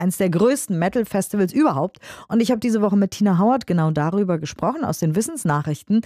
eines der größten Metal-Festivals überhaupt. Und ich habe diese Woche mit Tina Howard genau darüber gesprochen, aus den Wissensnachrichten.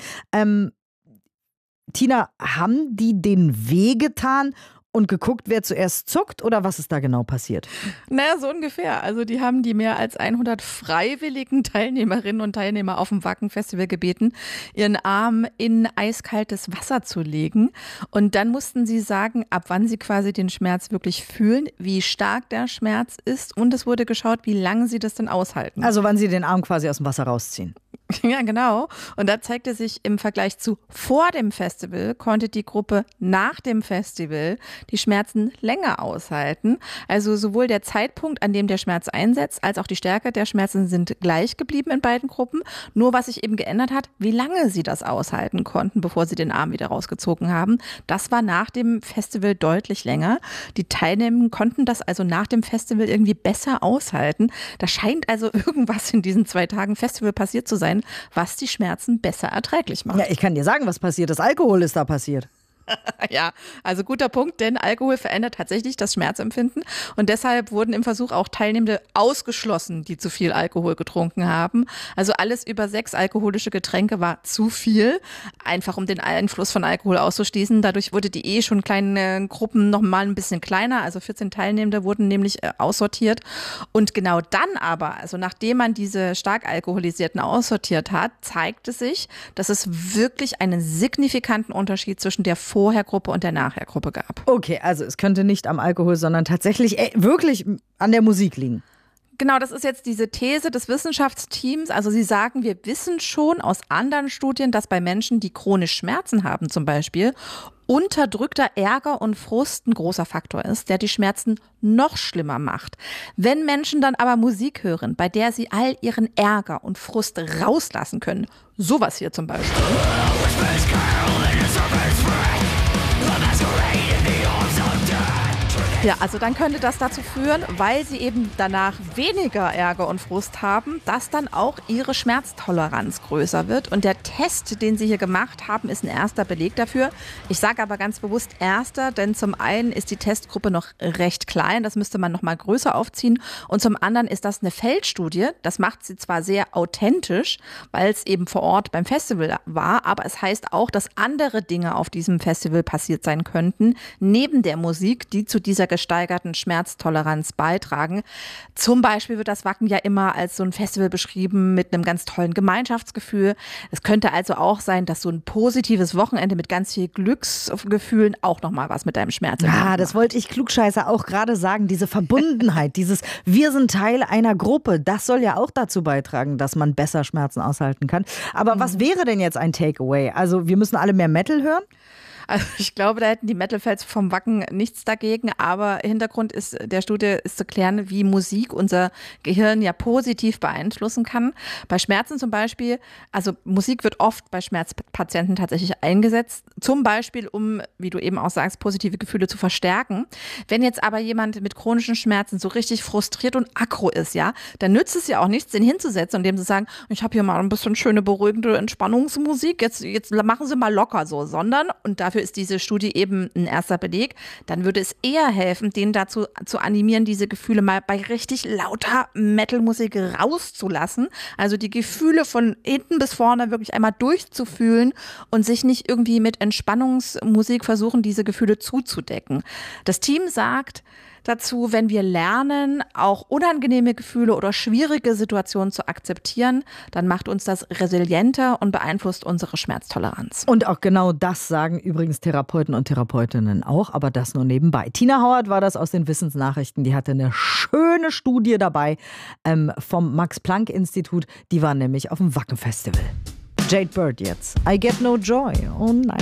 Tina, haben die den wehgetan und geguckt, wer zuerst zuckt, oder was ist da genau passiert? Naja, so ungefähr. Also die haben die mehr als 100 freiwilligen Teilnehmerinnen und Teilnehmer auf dem Wacken-Festival gebeten, ihren Arm in eiskaltes Wasser zu legen. Und dann mussten sie sagen, ab wann sie quasi den Schmerz wirklich fühlen, wie stark der Schmerz ist. Und es wurde geschaut, wie lange sie das denn aushalten. Also wann sie den Arm quasi aus dem Wasser rausziehen. Ja, genau. Und da zeigte sich im Vergleich zu vor dem Festival, konnte die Gruppe nach dem Festival die Schmerzen länger aushalten. Also sowohl der Zeitpunkt, an dem der Schmerz einsetzt, als auch die Stärke der Schmerzen sind gleich geblieben in beiden Gruppen. Nur was sich eben geändert hat, wie lange sie das aushalten konnten, bevor sie den Arm wieder rausgezogen haben. Das war nach dem Festival deutlich länger. Die Teilnehmenden konnten das also nach dem Festival irgendwie besser aushalten. Da scheint also irgendwas in diesen 2 Tagen Festival passiert zu sein, was die Schmerzen besser erträglich macht. Ja, ich kann dir sagen, was passiert ist. Alkohol ist da passiert. Ja, also guter Punkt, denn Alkohol verändert tatsächlich das Schmerzempfinden und deshalb wurden im Versuch auch Teilnehmende ausgeschlossen, die zu viel Alkohol getrunken haben. Also alles über 6 alkoholische Getränke war zu viel, einfach um den Einfluss von Alkohol auszuschließen. Dadurch wurde die schon kleinen Gruppen noch mal ein bisschen kleiner, also 14 Teilnehmende wurden nämlich aussortiert. Und genau dann aber, also nachdem man diese stark Alkoholisierten aussortiert hat, zeigte sich, dass es wirklich einen signifikanten Unterschied zwischen der Vorhergruppe und der Nachhergruppe gab. Okay, also es könnte nicht am Alkohol, sondern tatsächlich wirklich an der Musik liegen. Genau, das ist jetzt diese These des Wissenschaftsteams. Also sie sagen, wir wissen schon aus anderen Studien, dass bei Menschen, die chronisch Schmerzen haben zum Beispiel, unterdrückter Ärger und Frust ein großer Faktor ist, der die Schmerzen noch schlimmer macht. Wenn Menschen dann aber Musik hören, bei der sie all ihren Ärger und Frust rauslassen können, sowas hier zum Beispiel. Ja, also dann könnte das dazu führen, weil sie eben danach weniger Ärger und Frust haben, dass dann auch ihre Schmerztoleranz größer wird. Und der Test, den sie hier gemacht haben, ist ein erster Beleg dafür. Ich sage aber ganz bewusst erster, denn zum einen ist die Testgruppe noch recht klein, das müsste man noch mal größer aufziehen. Und zum anderen ist das eine Feldstudie. Das macht sie zwar sehr authentisch, weil es eben vor Ort beim Festival war, aber es heißt auch, dass andere Dinge auf diesem Festival passiert sein könnten, neben der Musik, die zu dieser gesteigerten Schmerztoleranz beitragen. Zum Beispiel wird das Wacken ja immer als so ein Festival beschrieben mit einem ganz tollen Gemeinschaftsgefühl. Es könnte also auch sein, dass so ein positives Wochenende mit ganz viel Glücksgefühlen auch nochmal was mit deinem Schmerz macht. Ja, das wollte ich Klugscheißer auch gerade sagen. Diese Verbundenheit, dieses wir sind Teil einer Gruppe, das soll ja auch dazu beitragen, dass man besser Schmerzen aushalten kann. Aber was wäre denn jetzt ein Takeaway? Also wir müssen alle mehr Metal hören? Also ich glaube, da hätten die Metal-Fans vom Wacken nichts dagegen, aber Hintergrund ist der Studie ist zu klären, wie Musik unser Gehirn ja positiv beeinflussen kann. Bei Schmerzen zum Beispiel, also Musik wird oft bei Schmerzpatienten tatsächlich eingesetzt, zum Beispiel um, wie du eben auch sagst, positive Gefühle zu verstärken. Wenn jetzt aber jemand mit chronischen Schmerzen so richtig frustriert und aggro ist, ja, dann nützt es ja auch nichts, den hinzusetzen und dem zu sagen, ich habe hier mal ein bisschen schöne, beruhigende Entspannungsmusik, jetzt machen Sie mal locker so, sondern, und dafür ist diese Studie eben ein erster Beleg, dann würde es eher helfen, den dazu zu animieren, diese Gefühle mal bei richtig lauter Metal-Musik rauszulassen. Also die Gefühle von hinten bis vorne wirklich einmal durchzufühlen und sich nicht irgendwie mit Entspannungsmusik versuchen, diese Gefühle zuzudecken. Das Team sagt dazu, wenn wir lernen, auch unangenehme Gefühle oder schwierige Situationen zu akzeptieren, dann macht uns das resilienter und beeinflusst unsere Schmerztoleranz. Und auch genau das sagen übrigens Therapeuten und Therapeutinnen auch, aber das nur nebenbei. Tina Howard war das aus den Wissensnachrichten, die hatte eine schöne Studie dabei vom Max-Planck-Institut, die war nämlich auf dem Wacken-Festival. Jade Bird jetzt. I Get No Joy. Oh nein.